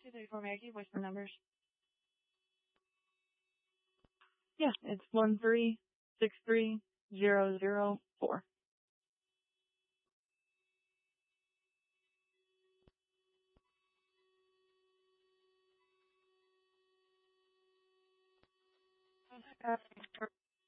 234 Maggie, what's the numbers? Yeah, it's 1363004.